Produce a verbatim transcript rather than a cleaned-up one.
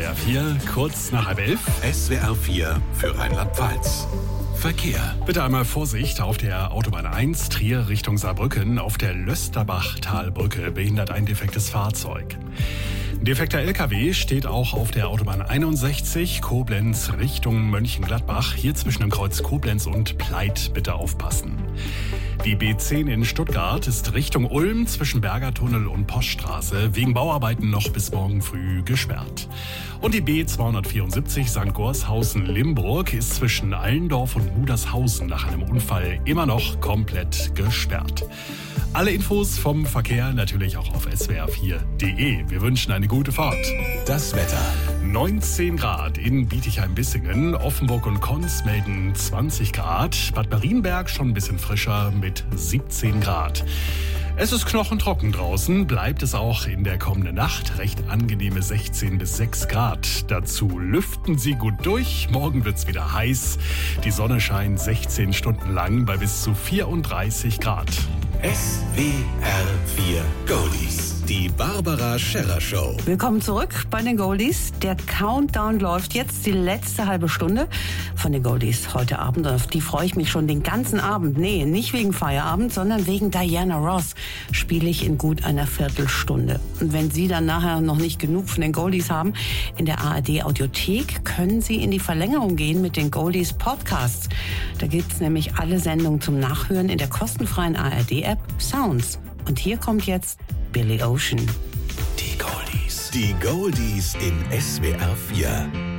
W R vier, kurz nach halb elf. S W R vier für Rheinland-Pfalz. Verkehr. Bitte einmal Vorsicht auf der Autobahn eins, Trier Richtung Saarbrücken. Auf der Lösterbach-Talbrücke behindert ein defektes Fahrzeug. Defekter L K W steht auch auf der Autobahn einundsechzig, Koblenz Richtung Mönchengladbach. Hier zwischen dem Kreuz Koblenz und Pleit bitte aufpassen. Die B zehn in Stuttgart ist Richtung Ulm zwischen Bergertunnel und Poststraße wegen Bauarbeiten noch bis morgen früh gesperrt. Und die B zweihundertvierundsiebzig Sankt Gorshausen-Limburg ist zwischen Allendorf und Mudershausen nach einem Unfall immer noch komplett gesperrt. Alle Infos vom Verkehr natürlich auch auf S W R vier punkt de. Wir wünschen eine gute Fahrt. Das Wetter. neunzehn Grad in Bietigheim-Bissingen, Offenburg und Konz melden zwanzig Grad, Bad Marienberg schon ein bisschen frischer mit siebzehn Grad. Es ist knochentrocken draußen, bleibt es auch in der kommenden Nacht. Recht angenehme sechzehn bis sechs Grad. Dazu lüften Sie gut durch. Morgen wird's wieder heiß. Die Sonne scheint sechzehn Stunden lang bei bis zu vierunddreißig Grad. S W R vier Goldies. Die Barbara Scherrer Show. Willkommen zurück bei den Goldies. Der Countdown läuft jetzt, die letzte halbe Stunde von den Goldies heute Abend. Auf die freue ich mich schon den ganzen Abend. Nee, nicht wegen Feierabend, sondern wegen Diana Ross spiele ich in gut einer Viertelstunde. Und wenn Sie dann nachher noch nicht genug von den Goldies haben, in der A R D Audiothek können Sie in die Verlängerung gehen mit den Goldies Podcasts. Da gibt's nämlich alle Sendungen zum Nachhören in der kostenfreien A R D App Sounds. Und hier kommt jetzt Billy Ocean. Die Goldies. Die Goldies in S W R vier.